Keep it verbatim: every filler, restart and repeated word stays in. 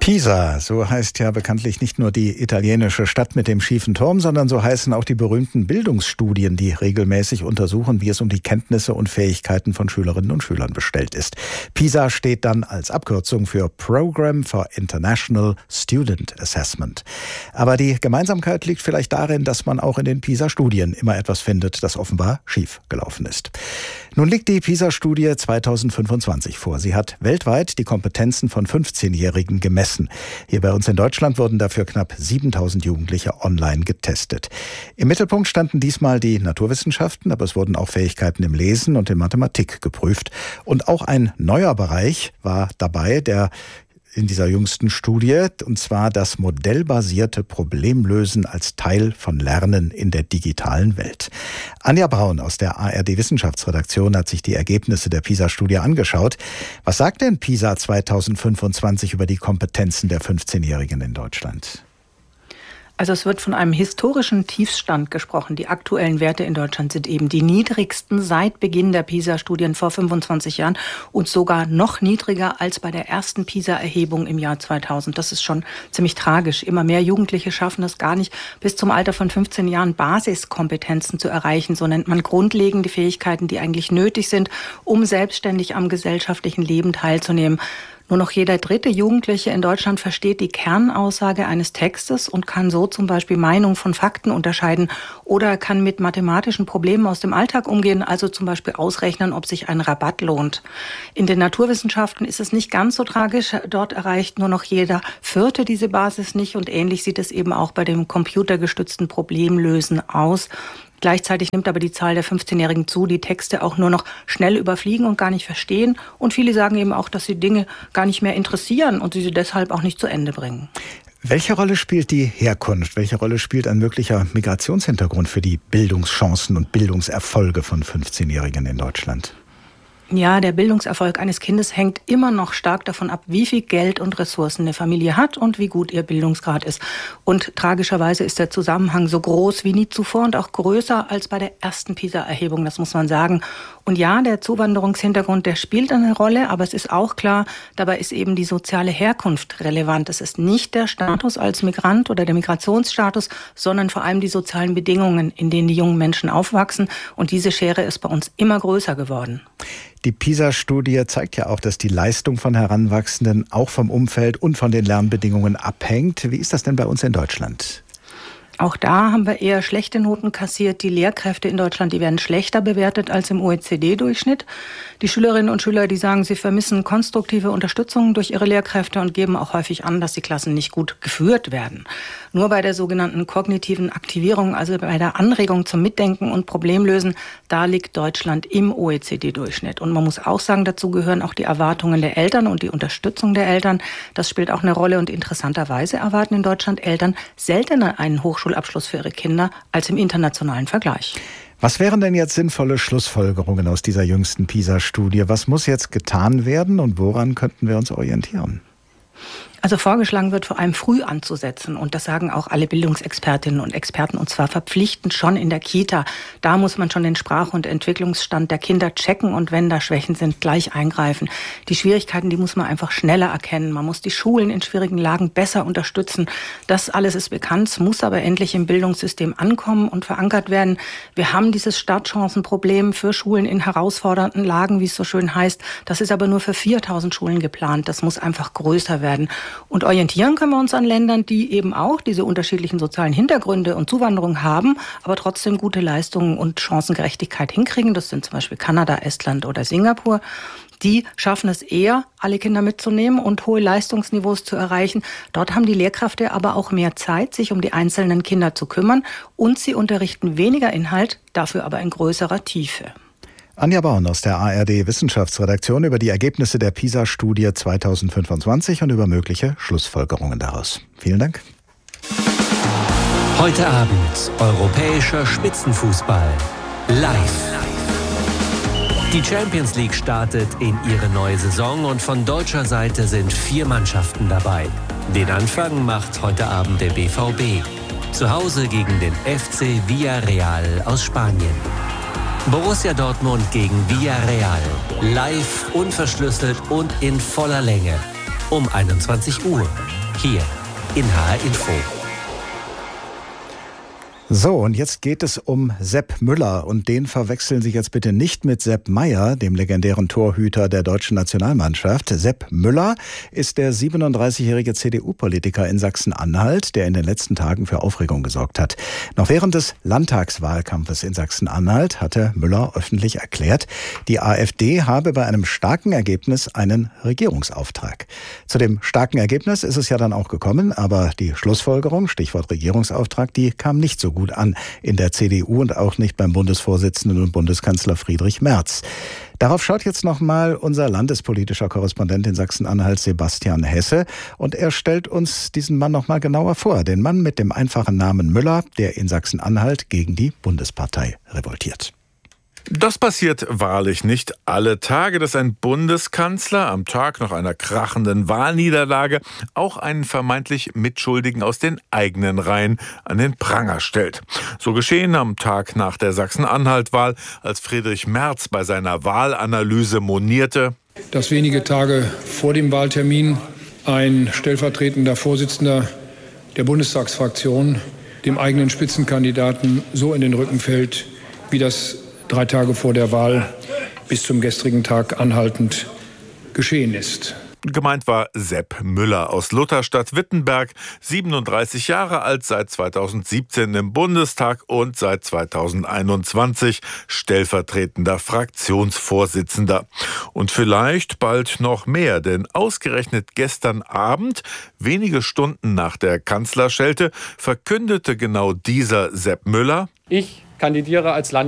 Pisa, so heißt ja bekanntlich nicht nur die italienische Stadt mit dem schiefen Turm, sondern so heißen auch die berühmten Bildungsstudien, die regelmäßig untersuchen, wie es um die Kenntnisse und Fähigkeiten von Schülerinnen und Schülern bestellt ist. Pisa steht dann als Abkürzung für Program for International Student Assessment. Aber die Gemeinsamkeit liegt vielleicht darin, dass man auch in den Pisa-Studien immer etwas findet, das offenbar schief gelaufen ist. Nun liegt die Pisa-Studie zweitausendfünfundzwanzig vor. Sie hat weltweit die Kompetenzen von fünfzehnjährigen gemessen. Hier bei uns in Deutschland wurden dafür knapp siebentausend Jugendliche online getestet. Im Mittelpunkt standen diesmal die Naturwissenschaften, aber es wurden auch Fähigkeiten im Lesen und in Mathematik geprüft. Und auch ein neuer Bereich war dabei, der in dieser jüngsten Studie, und zwar das modellbasierte Problemlösen als Teil von Lernen in der digitalen Welt. Anja Braun aus der A R D-Wissenschaftsredaktion hat sich die Ergebnisse der Pisa-Studie angeschaut. Was sagt denn Pisa zweitausendfünfundzwanzig über die Kompetenzen der fünfzehnjährigen in Deutschland? Also es wird von einem historischen Tiefstand gesprochen. Die aktuellen Werte in Deutschland sind eben die niedrigsten seit Beginn der Pisa-Studien vor fünfundzwanzig Jahren und sogar noch niedriger als bei der ersten Pisa-Erhebung im Jahr zweitausend. Das ist schon ziemlich tragisch. Immer mehr Jugendliche schaffen es gar nicht, bis zum Alter von fünfzehn Jahren Basiskompetenzen zu erreichen. So nennt man grundlegende Fähigkeiten, die eigentlich nötig sind, um selbstständig am gesellschaftlichen Leben teilzunehmen. Nur noch jeder dritte Jugendliche in Deutschland versteht die Kernaussage eines Textes und kann so zum Beispiel Meinung von Fakten unterscheiden oder kann mit mathematischen Problemen aus dem Alltag umgehen, also zum Beispiel ausrechnen, ob sich ein Rabatt lohnt. In den Naturwissenschaften ist es nicht ganz so tragisch. Dort erreicht nur noch jeder Vierte diese Basis nicht und ähnlich sieht es eben auch bei dem computergestützten Problemlösen aus. Gleichzeitig nimmt aber die Zahl der fünfzehnjährigen zu, die Texte auch nur noch schnell überfliegen und gar nicht verstehen. Und viele sagen eben auch, dass sie Dinge gar nicht mehr interessieren und sie sie deshalb auch nicht zu Ende bringen. Welche Rolle spielt die Herkunft? Welche Rolle spielt ein möglicher Migrationshintergrund für die Bildungschancen und Bildungserfolge von fünfzehnjährigen in Deutschland? Ja, der Bildungserfolg eines Kindes hängt immer noch stark davon ab, wie viel Geld und Ressourcen eine Familie hat und wie gut ihr Bildungsgrad ist. Und tragischerweise ist der Zusammenhang so groß wie nie zuvor und auch größer als bei der ersten Pisa-Erhebung, das muss man sagen. Und ja, der Zuwanderungshintergrund, der spielt eine Rolle, aber es ist auch klar, dabei ist eben die soziale Herkunft relevant. Es ist nicht der Status als Migrant oder der Migrationsstatus, sondern vor allem die sozialen Bedingungen, in denen die jungen Menschen aufwachsen. Und diese Schere ist bei uns immer größer geworden. Die Pisa-Studie zeigt ja auch, dass die Leistung von Heranwachsenden auch vom Umfeld und von den Lernbedingungen abhängt. Wie ist das denn bei uns in Deutschland? Auch da haben wir eher schlechte Noten kassiert. Die Lehrkräfte in Deutschland, die werden schlechter bewertet als im O E C D-Durchschnitt. Die Schülerinnen und Schüler, die sagen, sie vermissen konstruktive Unterstützung durch ihre Lehrkräfte und geben auch häufig an, dass die Klassen nicht gut geführt werden. Nur bei der sogenannten kognitiven Aktivierung, also bei der Anregung zum Mitdenken und Problemlösen, da liegt Deutschland im O E C D-Durchschnitt. Und man muss auch sagen, dazu gehören auch die Erwartungen der Eltern und die Unterstützung der Eltern. Das spielt auch eine Rolle und interessanterweise erwarten in Deutschland Eltern seltener einen Hochschulabschluss für ihre Kinder als im internationalen Vergleich. Was wären denn jetzt sinnvolle Schlussfolgerungen aus dieser jüngsten Pisa-Studie? Was muss jetzt getan werden und woran könnten wir uns orientieren? Also vorgeschlagen wird, vor allem früh anzusetzen. Und das sagen auch alle Bildungsexpertinnen und Experten. Und zwar verpflichtend schon in der Kita. Da muss man schon den Sprach- und Entwicklungsstand der Kinder checken und wenn da Schwächen sind, gleich eingreifen. Die Schwierigkeiten, die muss man einfach schneller erkennen. Man muss die Schulen in schwierigen Lagen besser unterstützen. Das alles ist bekannt, muss aber endlich im Bildungssystem ankommen und verankert werden. Wir haben dieses Startchancenproblem für Schulen in herausfordernden Lagen, wie es so schön heißt. Das ist aber nur für viertausend Schulen geplant. Das muss einfach größer werden. Und orientieren können wir uns an Ländern, die eben auch diese unterschiedlichen sozialen Hintergründe und Zuwanderung haben, aber trotzdem gute Leistungen und Chancengerechtigkeit hinkriegen. Das sind zum Beispiel Kanada, Estland oder Singapur. Die schaffen es eher, alle Kinder mitzunehmen und hohe Leistungsniveaus zu erreichen. Dort haben die Lehrkräfte aber auch mehr Zeit, sich um die einzelnen Kinder zu kümmern. Und sie unterrichten weniger Inhalt, dafür aber in größerer Tiefe. Anja Braun aus der A R D-Wissenschaftsredaktion über die Ergebnisse der Pisa-Studie zweitausendfünfundzwanzig und über mögliche Schlussfolgerungen daraus. Vielen Dank. Heute Abend europäischer Spitzenfußball live. Die Champions League startet in ihre neue Saison und von deutscher Seite sind vier Mannschaften dabei. Den Anfang macht heute Abend der B V B. Zu Hause gegen den F C Villarreal aus Spanien. Borussia Dortmund gegen Villarreal. Live, unverschlüsselt und in voller Länge. um einundzwanzig Uhr. Hier in H R Info. So, und jetzt geht es um Sepp Müller. Und den verwechseln Sie jetzt bitte nicht mit Sepp Maier, dem legendären Torhüter der deutschen Nationalmannschaft. Sepp Müller ist der siebenunddreißigjährige C D U-Politiker in Sachsen-Anhalt, der in den letzten Tagen für Aufregung gesorgt hat. Noch während des Landtagswahlkampfes in Sachsen-Anhalt hatte Müller öffentlich erklärt, die AfD habe bei einem starken Ergebnis einen Regierungsauftrag. Zu dem starken Ergebnis ist es ja dann auch gekommen, aber die Schlussfolgerung, Stichwort Regierungsauftrag, die kam nicht so gut an in der C D U und auch nicht beim Bundesvorsitzenden und Bundeskanzler Friedrich Merz. Darauf schaut jetzt nochmal unser landespolitischer Korrespondent in Sachsen-Anhalt, Sebastian Hesse. Und er stellt uns diesen Mann nochmal genauer vor. Den Mann mit dem einfachen Namen Müller, der in Sachsen-Anhalt gegen die Bundespartei revoltiert. Das passiert wahrlich nicht alle Tage, dass ein Bundeskanzler am Tag nach einer krachenden Wahlniederlage auch einen vermeintlich Mitschuldigen aus den eigenen Reihen an den Pranger stellt. So geschehen am Tag nach der Sachsen-Anhalt-Wahl, als Friedrich Merz bei seiner Wahlanalyse monierte, dass wenige Tage vor dem Wahltermin ein stellvertretender Vorsitzender der Bundestagsfraktion dem eigenen Spitzenkandidaten so in den Rücken fällt, wie das drei Tage vor der Wahl bis zum gestrigen Tag anhaltend geschehen ist. Gemeint war Sepp Müller aus Lutherstadt-Wittenberg, siebenunddreißig Jahre alt, seit zweitausendsiebzehn im Bundestag und seit zweitausendeinundzwanzig stellvertretender Fraktionsvorsitzender. Und vielleicht bald noch mehr, denn ausgerechnet gestern Abend, wenige Stunden nach der Kanzlerschelte, verkündete genau dieser Sepp Müller: Ich kandidiere als Landesvorsitzender